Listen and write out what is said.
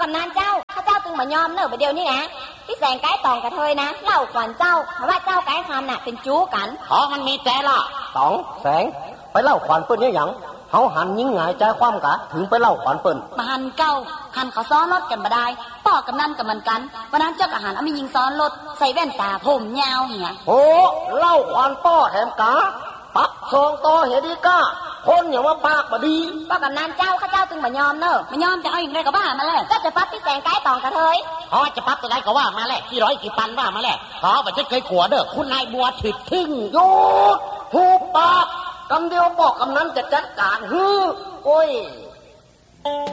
ำนันเจ้าข้าเจ้าตึงมายอมเนอะไปเดียวนี้นะพี่แสงไก่ตองกระเทยนะเล่าขวัญเจ้าเพราะว่าเจ้าไก่คำน่ะเป็นจู้กันอ๋อมันมีแต่ละตองแสงไปเล่าขวัญเปิ้นเนี่ยหยังเขาหันยิงหงายใจความกะถึงไปเล่าขวัญเปิ้นมาหันเก้าหันเขาซ้อนรถกันมาได้ป่อกำนันกับมันกันวันนั้นเจ้ากับหันเอามียิงซ้อนรถใส่แว่นตาผมยาวเหี้ยโอ้เล่าขวัญป้อแถมกะปักซองต่อเฮดีก้าคนอย่าว่าปากบดีป้ากำนันเจ้าข้าเจ้าตึงมายอมเนอะมายอมจะเอาอย่างไรก็บ้ามาเลยก็จะปั๊บพี่แสงไก่ตองกระเทยอ๋อจะปั๊บตัวไหนก็ว่ามาแหละกี่ร้อยกี่พันว่ามาแหละอ๋อมันจะเคยขัวเด้อคุณนายบัวถิดทึ่งหยุดหูปากคำเดียวบอกคำนั้นจะจัดการโอ้ย